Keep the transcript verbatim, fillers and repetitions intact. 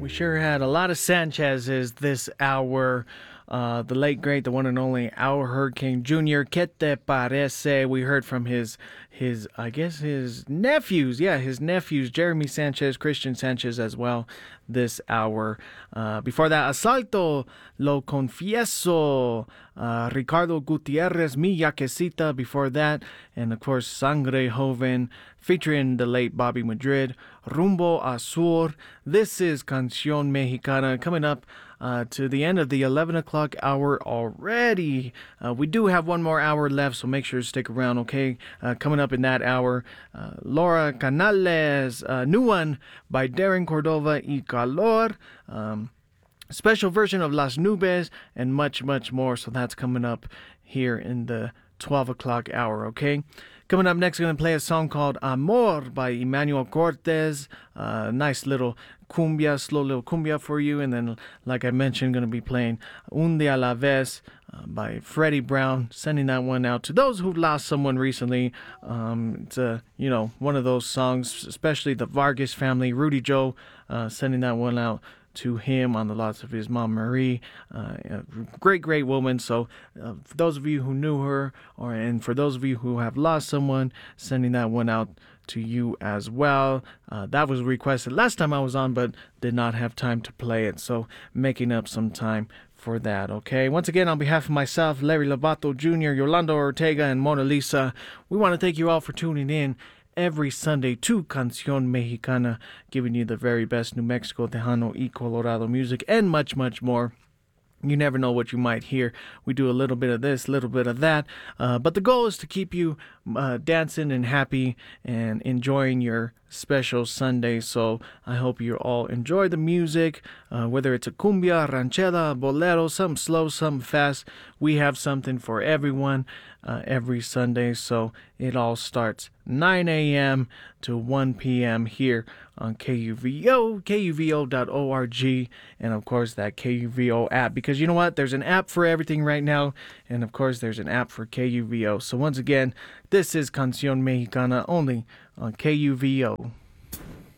We sure had a lot of Sanchez's this hour. Uh, the late great, the one and only Our Hurricane Junior ¿Qué te parece? We heard from his, his, I guess his nephews. Yeah, his nephews, Jeremy Sanchez, Christian Sanchez as well this hour. Uh, before that, Asalto, Lo Confieso, uh, Ricardo Gutierrez, Mi Yaquecita before that. And of course, Sangre Joven, featuring the late Bobby Madrid, Rumbo Azul. This is Canción Mexicana coming up uh, to the end of the eleven o'clock hour already. Uh, we do have one more hour left, so make sure to stick around, okay? Uh, coming up in that hour, uh, Laura Canales, uh, new one by Darren Cordova y Calor. Um, special version of Las Nubes and much, much more. So that's coming up here in the twelve o'clock hour, okay? Coming up next, going to play a song called Amor by Emmanuel Cortez. Uh, nice little cumbia, slow little cumbia for you. And then, like I mentioned, going to be playing Un Día a la Vez uh, by Freddie Brown. Sending that one out to those who lost someone recently. Um, it's a, you know, one of those songs, especially the Vargas family, Rudy Joe, uh, sending that one out to him on the loss of his mom Marie, uh, a great great woman. So uh, for those of you who knew her, or and for those of you who have lost someone, sending that one out to you as well. Uh, that was requested last time I was on, but did not have time to play it, so making up some time for that, okay? Once again, on behalf of myself, Larry Lovato Junior, Yolanda Ortega, and Mona Lisa, we want to thank you all for tuning in every Sunday to Canción Mexicana, giving you the very best New Mexico, Tejano, y Colorado music, and much, much more. You never know what you might hear. We do a little bit of this, a little bit of that. Uh, but the goal is to keep you uh, dancing and happy and enjoying your special Sunday. So I hope you all enjoy the music, uh, whether it's a cumbia, ranchera, bolero, some slow, some fast. We have something for everyone uh, every Sunday. So it all starts nine a.m. to one p.m. here on K U V O, K U V O dot org, and of course that K U V O app, because you know what, there's an app for everything right now, and of course there's an app for K U V O. So once again, this is Canción Mexicana only on K U V O.